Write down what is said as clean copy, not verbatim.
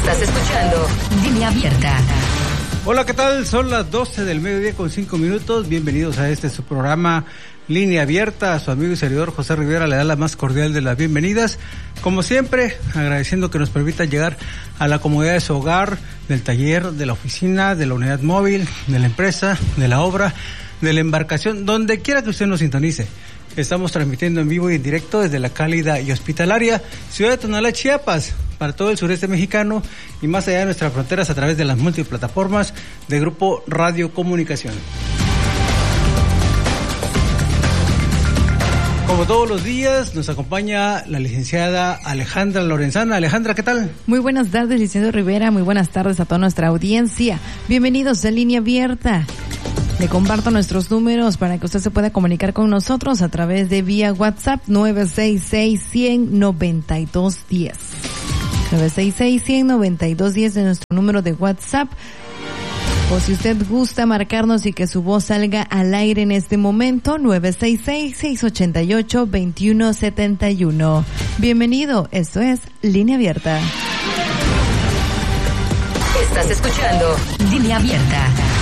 Estás escuchando Línea Abierta. Hola, ¿qué tal? Son las 12 del mediodía con 5 minutos. Bienvenidos a su programa Línea Abierta. A su amigo y servidor José Rivera le da la más cordial de las bienvenidas. Como siempre, agradeciendo que nos permita llegar a la comodidad de su hogar, del taller, de la oficina, de la unidad móvil, de la empresa, de la obra, de la embarcación, donde quiera que usted nos sintonice. Estamos transmitiendo en vivo y en directo desde la cálida y hospitalaria ciudad de Tonalá, Chiapas, para todo el sureste mexicano y más allá de nuestras fronteras a través de las multiplataformas de Grupo Radio Comunicación. Como todos los días, nos acompaña la licenciada Alejandra Lorenzana. Alejandra, ¿qué tal? Muy buenas tardes, licenciado Rivera. Muy buenas tardes a toda nuestra audiencia. Bienvenidos a Línea Abierta. Le comparto nuestros números para que usted se pueda comunicar con nosotros a través de vía WhatsApp 966-100-9210. 966-100-9210 es nuestro número de WhatsApp. O si usted gusta marcarnos y que su voz salga al aire en este momento, 966-688-2171. Bienvenido, esto es Línea Abierta. Estás escuchando Línea Abierta.